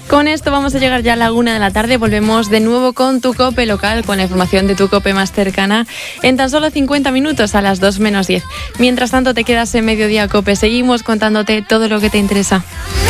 Con esto vamos a llegar ya a la 1 de la tarde. Volvemos de nuevo con tu COPE local, con la información de tu COPE más cercana, en tan solo 50 minutos a las 2 menos 10. Mientras tanto te quedas en Mediodía COPE. Seguimos contándote todo lo que te interesa.